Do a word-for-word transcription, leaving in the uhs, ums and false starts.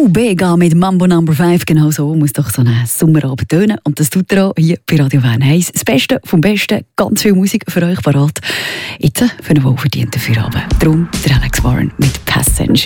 Lou Bega mit Mambo Number fünf. Genau so muss doch so ein Sommerabend tönen. Und das tut er auch hier bei Radio Bern eins. Das Beste vom Besten, ganz viel Musik für euch parat. Jetzt für einen wohlverdienten Feierabend. Darum der Alex Warren mit Passenger.